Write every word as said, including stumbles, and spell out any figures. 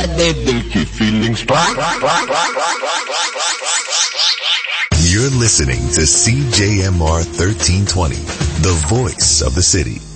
दर्द दिल की feelings. You're listening to C J M R thirteen twenty, the voice of the city.